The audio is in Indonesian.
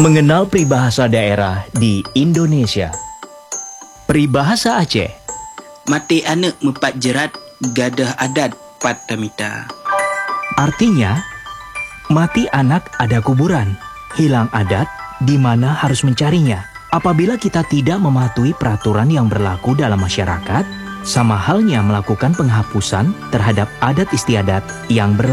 Mengenal peribahasa daerah di Indonesia. Peribahasa Aceh. Mati anak mepat jerat, gadah adat pat tamita. Artinya, mati anak ada kuburan, hilang adat di mana harus mencarinya. Apabila kita tidak mematuhi peraturan yang berlaku dalam masyarakat, sama halnya melakukan penghapusan terhadap adat istiadat yang berlaku.